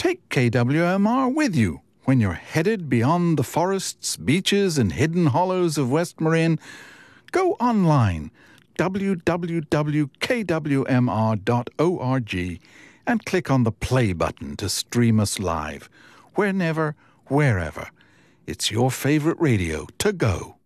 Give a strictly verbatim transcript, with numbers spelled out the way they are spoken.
Take K W M R with you when you're headed beyond the forests, beaches, and hidden hollows of West Marin. Go online, w w w dot k w m r dot org, and click on the play button to stream us live. Whenever, wherever. It's your favorite radio to go.